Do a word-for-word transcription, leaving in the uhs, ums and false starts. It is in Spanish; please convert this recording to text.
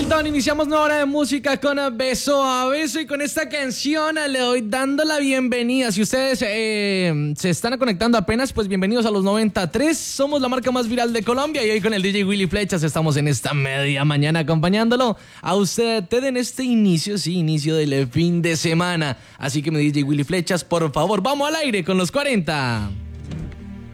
Milton, iniciamos nueva hora de música con Beso a Beso y con esta canción le doy dando la bienvenida. Si ustedes eh, se están conectando apenas, pues bienvenidos a los noventa y tres. Somos la marca más viral de Colombia y hoy con el D J Willy Flechas estamos en esta media mañana acompañándolo a usted en este inicio, sí, inicio del fin de semana. Así que mi D J Willy Flechas, por favor, vamos al aire con los cuarenta.